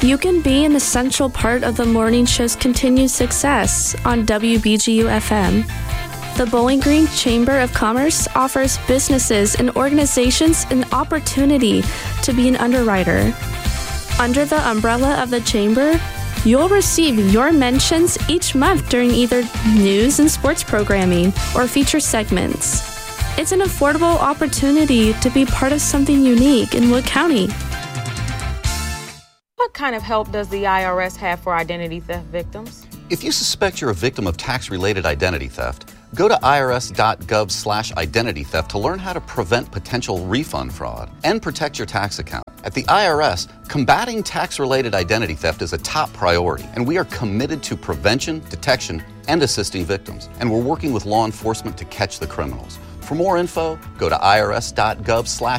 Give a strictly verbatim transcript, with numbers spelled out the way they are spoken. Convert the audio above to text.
You can be an essential part of the morning show's continued success on W B G U F M. The Bowling Green Chamber of Commerce offers businesses and organizations an opportunity to be an underwriter. Under the umbrella of the Chamber, you'll receive your mentions each month during either news and sports programming or feature segments. It's an affordable opportunity to be part of something unique in Wood County. What kind of help does the I R S have for identity theft victims? If you suspect you're a victim of tax-related identity theft, go to I R S dot gov slash identity theft to learn how to prevent potential refund fraud and protect your tax account. At the I R S, combating tax-related identity theft is a top priority, and we are committed to prevention, detection, and assisting victims. And we're working with law enforcement to catch the criminals. For more info, go to I R S dot gov slash